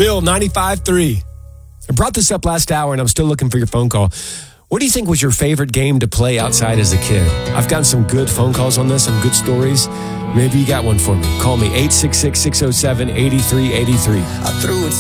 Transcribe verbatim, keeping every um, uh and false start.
Bill, ninety-five three. I brought this up last hour, and I'm still looking for your phone call. What do you think was your favorite game to play outside as a kid? I've gotten some good phone calls on this, some good stories. Maybe you got one for me. Call me, eight six six, six oh seven, eight three eight three. I threw it